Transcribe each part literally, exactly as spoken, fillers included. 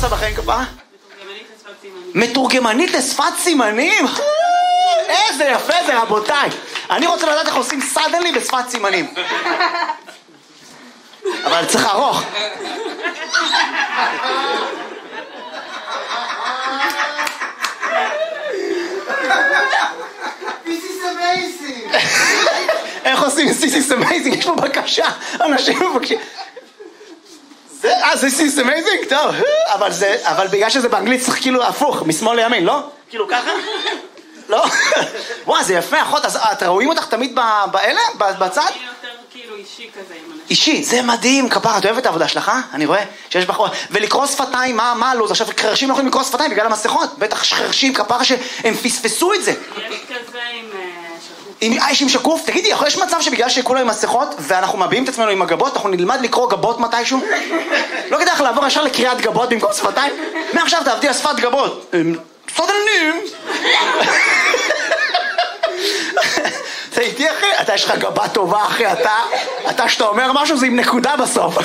עושה בחיים כפרה? מתורגמנית לשפת סימנים? איזה יפה זה רבותיי. אני רוצה לדעת איך עושים סדנלי בשפת סימנים. אבל צריך ארוך. This is amazing. איך עושים This is amazing? יש פה בקשה. אנשים מבקשים. אה, This is amazing? טוב. אבל זה, אבל בגלל שזה באנגלית צריך כאילו הפוך, משמאל לימין, לא? כאילו ככה? לא? וואו, זה יפה, אחות. אז אתם רואים אותך תמיד באלה? בצד? אני יותר כאילו אישי כזה עם אנשים. אישי, זה מדהים, כפרה, את אוהבת את העבודה שלך, אה? אני רואה שיש בחור, ולקרוא שפתיים, מה, מה הלו"ז? עכשיו, חרשים לא יכולים לקרוא שפתיים בגלל המסכות, בטח חרשים, כפרה, שהם פספסו את זה. יש כזה עם שקוף. עם, אה, יש עם שקוף? תגידי, יש מצב שבגלל שכולנו עם מסכות, ואנחנו מביעים את עצמנו עם הגבות, אנחנו נלמד לקרוא גבות מתישהו? לא כדאי לך לעבור ישר לקריאת גבות במקום שפתיים? מעכשיו תעבדי על שפת גבות. סודלנים! אתה איתי אחי? אתה יש לך גבה טובה אחי, אתה, אתה שאתה אומר משהו זה עם נקודה בסוף.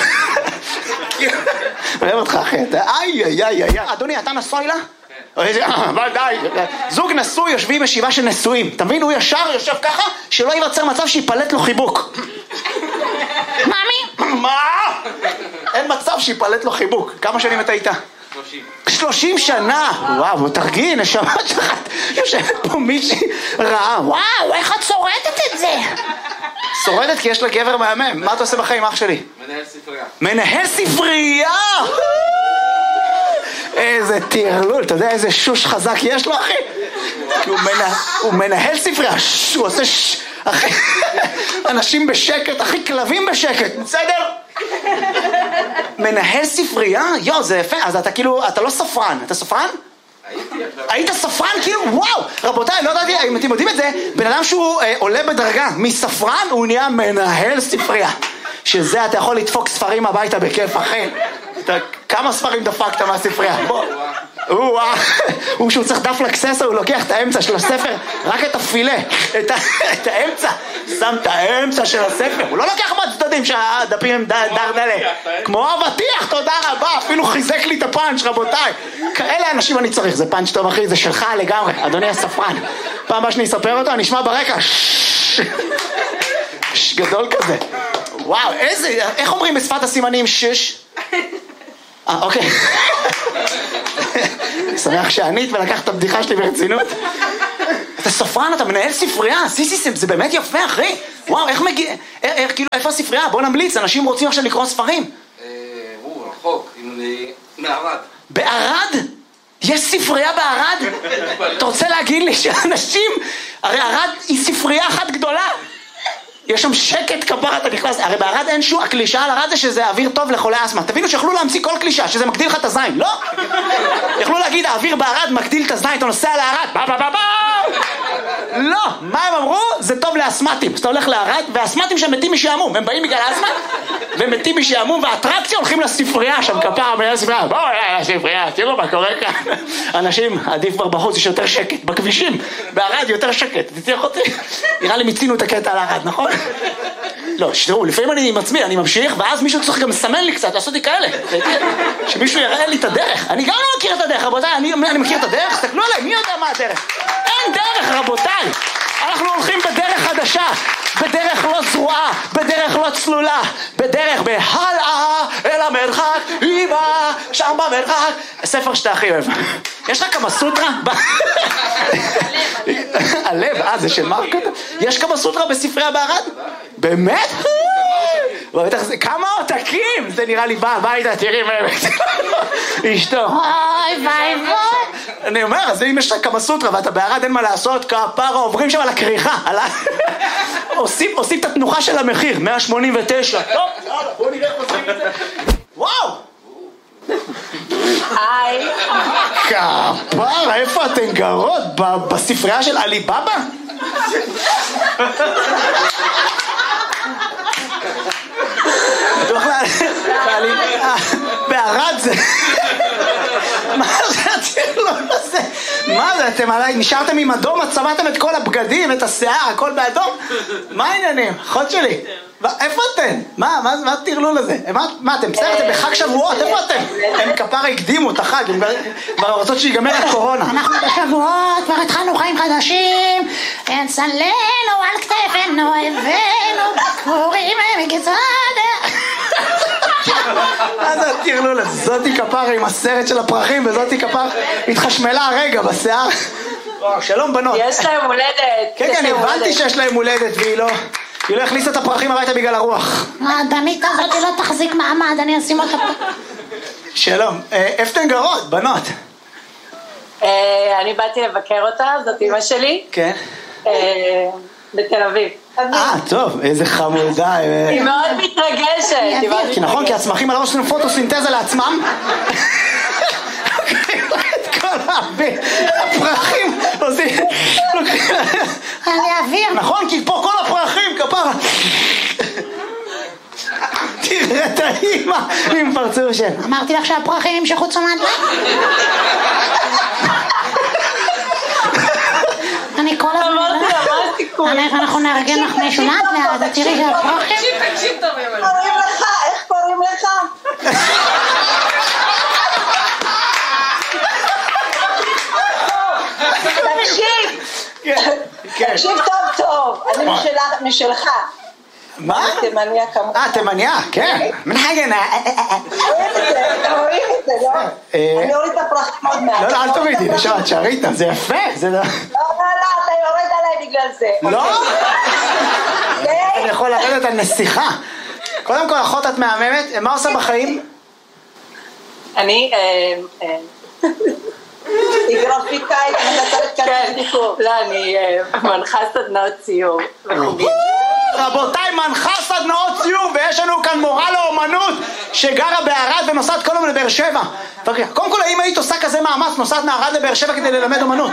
אוהב אותך אחי, אתה איי איי איי איי. אדוני, אתה נשוי לה? די. זוג נשוי יושבים בישיבה של נשואים. אתה מבין? הוא ישר יושב ככה, שלא ייווצר מצב שיפלט לו חיבוק. מאמי? מה? אין מצב שיפלט לו חיבוק. כמה שנים אתה איתה? שלושים. שלושים שנה! וואו, תרגיעי, נשמה שלך. יושבת פה מישהי רעה. וואו, איך את שורדת את זה? שורדת כי יש לה גבר מהמם. מה אתה עושה בחיים, אח שלי? מנהל ספרייה. מנהל ספרייה! איזה תירלול, אתה יודע איזה שוש חזק יש לו, אחי? הוא מנהל ספרייה, הוא עושה ש... אנשים בשקט, אחי, כלבים בשקט, בסדר? מנהל ספרייה? יו, זה יפה, אז אתה כאילו, אתה לא ספרן, אתה ספרן? היית ספרן כאילו? וואו! רבותיי, לא יודעתי, אם אתם יודעים את זה, בן אדם שהוא אה, עולה בדרגה מספרן, הוא נהיה מנהל ספרייה. שזה אתה יכול לדפוק ספרים הביתה בכיף, אחי. אתה, כמה ספרים דפקת מהספרייה? בוא. הוא שהוא צריך דף לקססה, הוא לוקח את האמצע של הספר, רק את הפילה, את, ה, את האמצע, שם את האמצע של הספר, הוא לא לוקח מהצדדים שהדפים הם דרדלה, כמו אבטיח, תודה רבה, אפילו חיזק לי את הפאנץ' רבותיי, כאלה אנשים אני צריך, זה פאנץ' טוב אחי, זה שלך לגמרי, אדוני הספרן, פעם הבאה שאני אספר אותו, אני אשמע ברקע, גדול כזה, וואו, איזה, איך אומרים בשפת הסימנים שש? אה, אוקיי. שמח שענית ולקחת את הבדיחה שלי ברצינות. אתה ספרן, אתה מנהל ספרייה, סיסיסם, זה באמת יפה, אחי. וואו, איך מגיע, איך, כאילו, איפה הספרייה? בוא נמליץ, אנשים רוצים עכשיו לקרוא ספרים. הוא רחוק, מערד. בערד? יש ספרייה בערד? אתה רוצה להגיד לי שאנשים, הרי ערד היא ספרייה אחת גדולה. יש שם שקט כפרה, אתה נכנס, הרי בערד אין שום, הקלישה על ערד זה שזה אוויר טוב לחולי אסמה, תבינו שיכולו להמציא כל קלישה, שזה מגדיל לך את הזין, לא? יכלו להגיד, האוויר בערד מגדיל את הזין, אתה נוסע לערד, בא בא בא בא! לא, מה הם אמרו? זה טוב לאסמטים, אתה הולך לערד, והאסמטים שהם מתים משעמום, הם באים בגלל האסמה, והם מתים משעמום, והאטרקציה הולכים לספרייה שם כפרה, מנהל ספרייה, בואו לספרייה, תראו מה קורה כאן. אנשים, עדיף כבר בחוץ, יש יותר שקט, בכבישים, בערד יותר שקט, תצליח אותי? נראה לי מיצינו את הקטע על הערד, נכון? לא, תראו, לפעמים אני עם עצמי, אני ממשיך, ואז מישהו צריך גם לסמן לי קצת, לעשות לי כאלה. שמישהו יראה לי את הדרך. אני גם לא מכיר את הדרך, רבותיי, אני, אני מכיר את הדרך, תסתכלו עליי, מי יודע מה הדרך? אין דרך, רבותיי. אנחנו הולכים בדרך חדשה, בדרך לא זרועה, בדרך לא צלולה, בדרך בהלאה אל המרחק, אמא, שם במרחק. הספר שאתה הכי אוהב. יש לך כמה סוטרה? הלב, אה, זה של מרקות? יש כמה סוטרה בספרייה בערד? באמת? כמה עותקים? זה נראה לי בא הביתה, תראי באמת. אשתו, אוי ביי בוי. אני אומר, אז אם יש לך כמה סוטרה ואתה בערד אין מה לעשות, כפרה עוברים שם על הכריכה. עושים את התנוחה של המחיר, מאה שמונים ותשע. טוב, בואו נראה איך עושים את זה. וואו! היי. כפרה, איפה אתן גרות? בספרייה של עלי בבא? בערד זה... מה זה? מה זה? אתם עליי, נשארתם עם אדום, את צבעתם את כל הבגדים, את השיער, הכל באדום? מה העניינים? אחות שלי, איפה אתם? מה, מה, מה תרלו לזה? מה, אתם בסדר? אתם בחג שבועות, איפה אתם? הם כפרה הקדימו את החג, הם כבר רוצות שיגמר הקורונה. אנחנו בשבועות, כבר התחלנו חיים חדשים, צלנו על כתפנו, הבאנו בקורים מגזד. מה זה תרלו לזה? זאתי כפרה עם הסרט של הפרחים, וזאתי כפרה התחשמלה הרגע בשיער. שלום בנות. יש להם הולדת. כן, כן, הבנתי שיש להם הולדת, והיא לא... היא לא הכניסה את הפרחים הביתה בגלל הרוח. הדנית הזאת לא תחזיק מעמד, אני אשים אותה פה. שלום, איפה אתן גרות, בנות? אני באתי לבקר אותה, זאת אמא שלי. כן. בתל אביב. אה, טוב, איזה חמודה. היא מאוד מתרגשת. כי נכון, כי הצמחים על הראש שלנו פוטוסינתזה לעצמם. את כל הפרחים עושים... אני אוויר. נכון, כי פה כל הפרחים, כפרה. תראה את האמא עם פרצוף של... אמרתי לך שהפרחים ימשכו תשומת לב? אני כל הזמן... אמרתי לה, מה הסיכוי? אנחנו נארגן לך מישהו לאט לאט, תראי שהפרחים... תקשיב טוב, קוראים לך, איך קוראים לך? תקשיב! תקשיב טוב טוב, אני משלך. מה? תימניה כמובן. אה, תימניה, כן. מנהגנה. רואים את זה, רואים את זה, לא? אני אוריד את הפרחים עוד מעט. לא, לא, אל תורידי, נשארת, שערית, זה יפה, זה לא... לא, לא, לא, אתה יורד עליי בגלל זה. לא? אני יכול לרדת על נסיכה. קודם כל, אחות את מהממת, מה עושה בחיים? אני... היא גרפיקאית, מנצלת כאן דיקור. לא, אני מנחה סדנאות ציור וחוגים. רבותיי, מנחה סדנאות ציור, ויש לנו כאן מורה לאומנות שגרה בערד ונוסעת כל יום לבאר שבע. קודם כל, האם היית עושה כזה מאמץ, נוסעת מערד לבאר שבע כדי ללמד אומנות?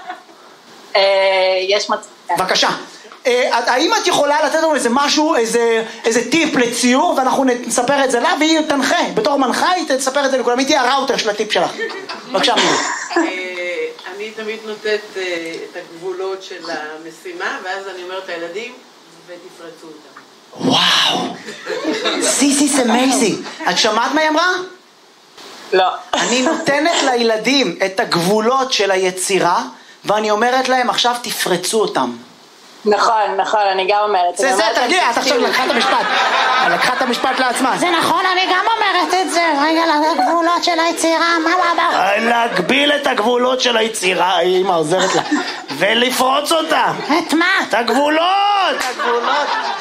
יש מצב. בבקשה. האם את יכולה לתת לנו איזה משהו, איזה טיפ לציור, ואנחנו נספר את זה לה, והיא תנחה. בתור מנחה היא תספר את זה לכולם, היא תהיה הראוטר של הטיפ שלך. בבקשה, מירי. אני תמיד נותנת את הגבולות של המשימה, ואז אני אומרת לילדים, ותפרצו אותם. וואו. This is amazing. את שמעת מה היא אמרה? לא. אני נותנת לילדים את הגבולות של היצירה, ואני אומרת להם, עכשיו תפרצו אותם. נכון, נכון, אני גם אומרת. זה, זה, תרגיע, את עכשיו לקחה את המשפט. לקחה את המשפט לעצמה. זה נכון, אני גם אומרת את זה. רגע, לגבולות של היצירה, מה מה מה? להגביל את הגבולות של היצירה, אמא עוזרת לה. ולפרוץ אותם. את מה? את הגבולות! את הגבולות.